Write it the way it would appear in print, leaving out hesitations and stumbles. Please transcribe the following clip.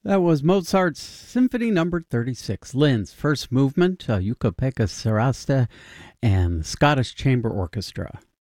That was Mozart's Symphony Number 36, Linz, first movement, Yucca Pekka Sarasta, and the Scottish Chamber Orchestra.